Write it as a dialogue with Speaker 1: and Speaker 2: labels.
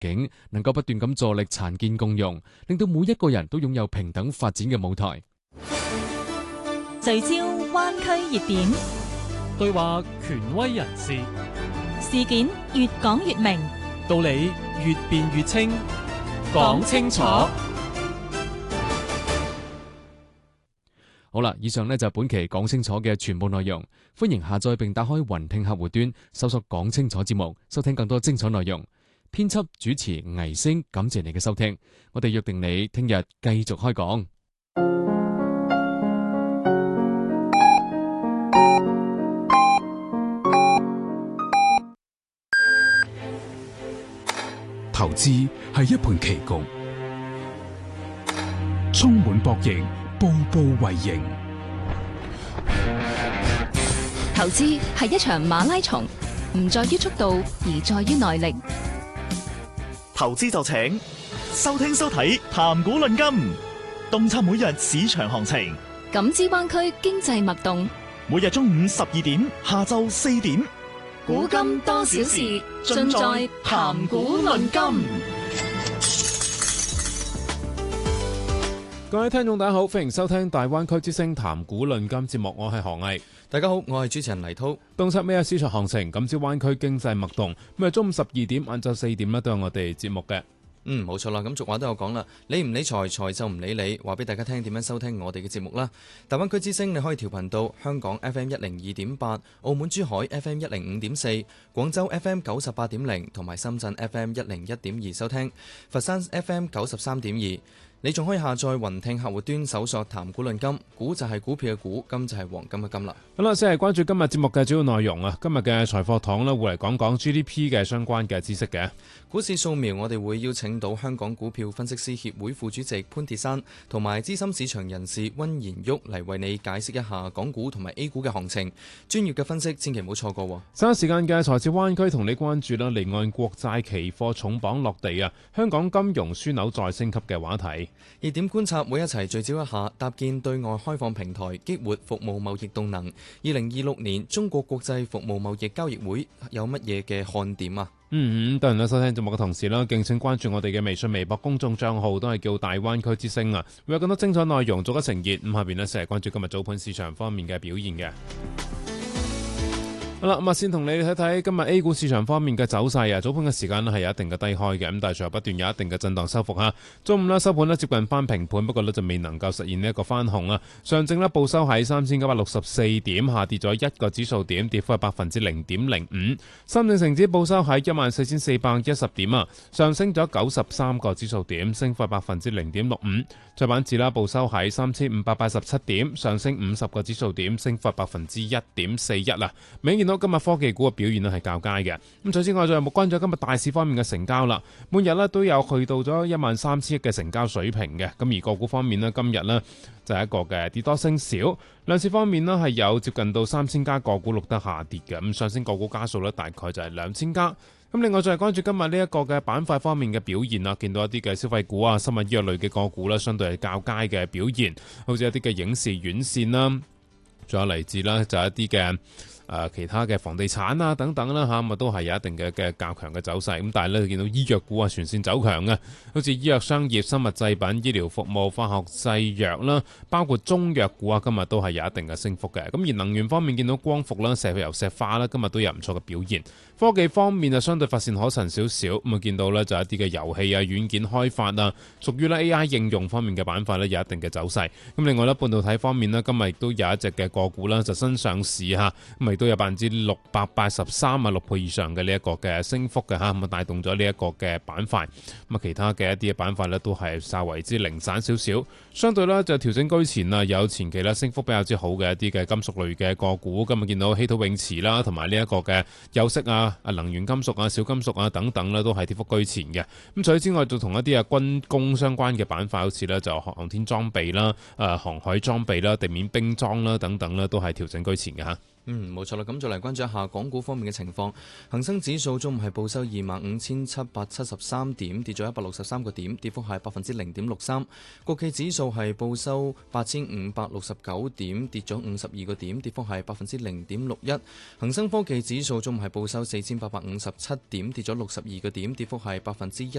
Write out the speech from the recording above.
Speaker 1: 境，能夠不斷咁助力殘健共融，令到每一個人都擁有平等發展嘅舞台。
Speaker 2: 聚焦灣區熱點，
Speaker 3: 對話權威人士，
Speaker 2: 事件越講越明，
Speaker 3: 道理越辯越清，講清楚。
Speaker 1: 好啦，以上呢就係本期講清楚嘅全部內容。歡迎下載並打開雲聽客戶端，搜索講清楚節目，收聽更多精彩內容。編輯主持倪星，感謝你嘅收聽。我哋約定你聽日繼續開講。
Speaker 4: 投資係一盤棋局，充滿博弈，步步為營。
Speaker 5: 投資係一場馬拉松，唔在於速度，而在於耐力。
Speaker 6: 投資就請收聽收睇談股論金，洞察每日市場行情，
Speaker 5: 感知灣區經濟脈動。
Speaker 6: 每日中午12點，下晝4點，
Speaker 5: 古今多少事，盡在談股論金。
Speaker 7: 各位聽眾大家好，歡迎收聽大灣區之聲談股論金節目，我係何毅。
Speaker 8: 大家好，我係主持人黎濤。
Speaker 7: 洞察每日市場行情，感知灣區經濟脈動。每日中午12點、晏晝4點咧都有我哋節目嘅。
Speaker 8: 冇錯啦，咁俗話都有講啦，理唔理財，財就唔理你。話俾大家聽點樣收聽我哋嘅節目啦。大灣區之聲你可以調頻到香港 FM102.8， 澳門珠海 FM105.4， 廣州 FM98.0 同埋深圳 FM101.2 收聽，佛山 FM93.2。你仲可以下載雲聽客戶端，搜索談股論金，股就係股票嘅股，金就係黃金嘅金啦。
Speaker 7: 好啦，先係關注今日節目嘅主要內容啊。今日嘅財貨堂咧會嚟講講 GDP 嘅相關嘅知識嘅。
Speaker 8: 股市掃描，我哋會邀請到香港股票分析師協會副主席潘鐵珊同埋資深市場人士溫賢旭嚟為你解釋一下港股同埋 A 股嘅行情，專業嘅分析千祈唔好錯過。
Speaker 7: 稍後時間嘅財智灣區同你關注啦，離岸國債期貨重磅落地啊，香港金融樞紐再升級嘅話題。
Speaker 8: 熱點觀察會一齊聚焦一下，搭建對外開放平台，激活服務貿易動能。2026年中國國際服務貿易交易會有乜嘢嘅看點啊？
Speaker 7: 當然啦，收聽節目嘅同時啦，敬請關注我哋嘅微信、微博公眾帳號，都係叫大灣區之聲啊，會有更多精彩內容，做得成熱。咁下邊呢，成日關注今日早盤市場方面嘅表現嘅。好啦，咁先同你睇睇今日 A 股市場方面嘅走勢啊。早盤嘅時間咧係有一定嘅低開嘅，咁但係隨後不斷有一定嘅震盪收復嚇。中午咧收盤咧接近翻平盤，不過咧就未能夠實現呢一個翻紅啊。上證咧報收喺3964點，下跌咗1個指數點，跌幅係0.05%。深證成指報收喺14410點啊，上升咗93個指數點，升幅係0.65%。再板指啦報收喺3587點，上升50個指數點，升幅係1.41%啦。明顯見到今日科技股嘅表現咧係較佳嘅。咁除此之外，仲有冇關注今日大市方面嘅成交啦？每日咧都有去到咗13000億嘅成交水平嘅。咁而個股方面呢，今日呢就係一個嘅跌多升少。兩市方面呢係有接近到3000家個股錄得下跌嘅。咁上升個股家數呢大概就係2000家。咁另外再係關注今日呢一個嘅板塊方面嘅表現啦，見到一啲嘅消費股啊、生物醫藥類嘅個股啦，相對係較佳嘅表現，好似一啲嘅影視院線啦，仲有嚟自啦就係一啲嘅其他嘅房地產啊等等啦嚇，咁都係有一定嘅較強嘅走勢。咁但係咧見到醫藥股啊全線走強嘅，好似醫藥商業、生物製品、醫療服務、化學製藥啦，包括中藥股啊，今日都係有一定嘅升幅嘅。咁而能源方面見到光伏啦、石油石化啦，今日都有唔錯嘅表現。科技方面啊，相對乏善可陳少少，咁啊見到咧就一啲嘅遊戲啊、軟件開發啊，屬於咧 AI 應用方面嘅板塊咧有一定嘅走勢。咁另外咧半導體方面呢，今日亦都有一隻嘅個股啦，就新上市嚇，咁亦都有683%啊，6倍以上嘅呢一個嘅升幅嘅嚇，咁啊帶動咗呢一個嘅板塊。咁啊其他嘅一啲嘅板塊咧都係稍為之零散少少，相對咧就調整居前啊，有前期咧升幅比較之好嘅一啲嘅金屬類嘅個股，今日見到稀土永磁啦，同埋呢一個嘅有色啊、能源金屬啊、小金屬啊等等咧，都係跌幅居前嘅。咁除此之外，就同一啲軍工相關嘅板塊，好似咧就航天裝備啦、航海裝備啦、地面兵裝啦等等咧，都係調整居前嘅嚇。
Speaker 8: 冇錯啦。咁再嚟關注一下港股方面嘅情況。恒生指數中午係報收25,773點，跌咗163個點，跌幅係0.63%。國企指數係報收8,569點，跌咗52個點，跌幅係0.61%。恒生科技指數中午係報收4,857點，跌咗62個點，跌幅係1%。